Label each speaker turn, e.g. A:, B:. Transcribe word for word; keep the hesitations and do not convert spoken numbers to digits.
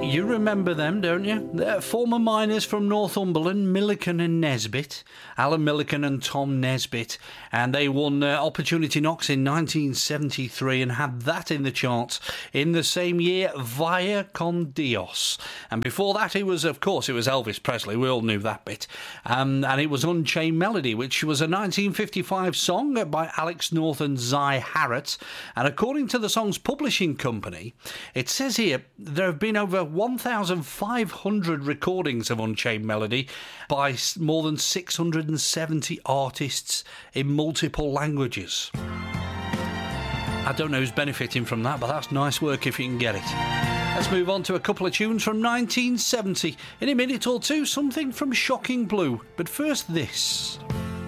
A: You remember them, don't you? They're former miners from Northumberland, Milliken and Nesbitt, Alan Milliken and Tom Nesbitt, and they won uh, Opportunity Knocks in nineteen seventy-three and had that in the charts in the same year, Vaya con Dios. And before that, it was, of course, it was Elvis Presley. We all knew that bit. Um, and it was Unchained Melody, which was a nineteen fifty-five song by Alex North and Zy Harriott. And according to the song's publishing company, it says here there have been over one thousand five hundred recordings of Unchained Melody by more than six hundred seventy artists in multiple languages. I don't know who's benefiting from that, but that's nice work if you can get it. Let's move on to a couple of tunes from nineteen seventy. In a minute or two, something from Shocking Blue. But first, this.